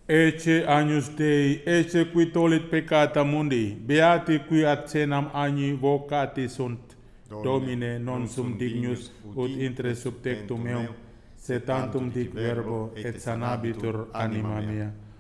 Ecce agnus Dei, ecce qui tolit peccata mundi, beati qui ad cenam agni vocati sunt. Domine, non sum dignus ut intre sub tectum meum, sed tantum dic verbo et sanabitur anima mea.